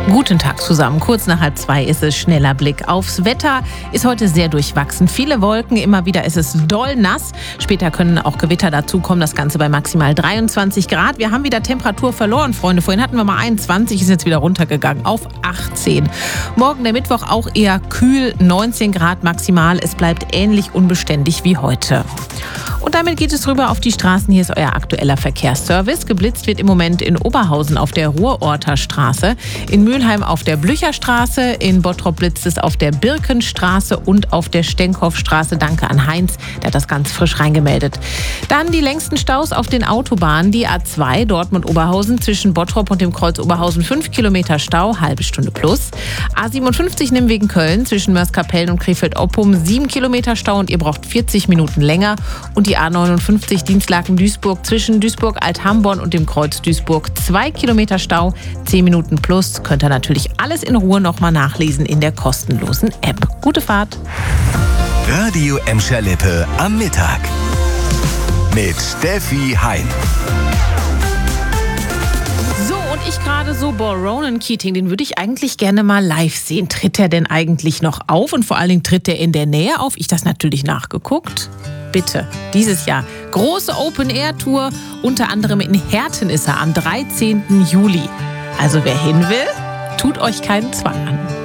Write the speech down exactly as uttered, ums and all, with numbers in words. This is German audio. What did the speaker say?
Guten Tag zusammen. Kurz nach halb zwei ist es. Schneller Blick aufs Wetter. Ist heute sehr durchwachsen. Viele Wolken, immer wieder ist es doll nass. Später können auch Gewitter dazukommen. Das Ganze bei maximal dreiundzwanzig Grad. Wir haben wieder Temperatur verloren, Freunde. Vorhin hatten wir mal einundzwanzig, ist jetzt wieder runtergegangen auf achtzehn. Morgen der Mittwoch auch eher kühl, neunzehn Grad maximal. Es bleibt ähnlich unbeständig wie heute. Und damit geht es rüber auf die Straßen. Hier ist euer aktueller Verkehrsservice. Geblitzt wird im Moment in Oberhausen auf der Ruhrorter Straße, in Mülheim auf der Blücherstraße, in Bottrop blitzt es auf der Birkenstraße und auf der Stenkhoffstraße. Danke an Heinz, der hat das ganz frisch reingemeldet. Dann die längsten Staus auf den Autobahnen. Die A zwei Dortmund-Oberhausen zwischen Bottrop und dem Kreuz Oberhausen fünf Kilometer Stau, halbe Stunde plus. A siebenundfünfzig Nimwegen Köln zwischen Mörs-Kapellen und Krefeld-Oppum sieben Kilometer Stau und ihr braucht vierzig Minuten länger. Und die A neunundfünfzig Dienstlaken-Duisburg zwischen Duisburg-Alt-Hamborn und dem Kreuz Duisburg zwei Kilometer Stau, zehn Minuten plus. Könnt ihr natürlich alles in Ruhe nochmal nachlesen in der kostenlosen App. Gute Fahrt. Radio Emscher Lippe am Mittag mit Steffi Hein. Ich gerade so, boah, Ronan Keating, den würde ich eigentlich gerne mal live sehen. Tritt er denn eigentlich noch auf und vor allen Dingen tritt er in der Nähe auf? Ich das natürlich nachgeguckt. Bitte, dieses Jahr große Open-Air-Tour, unter anderem in Herten ist er am dreizehnten Juli. Also wer hin will, tut euch keinen Zwang an.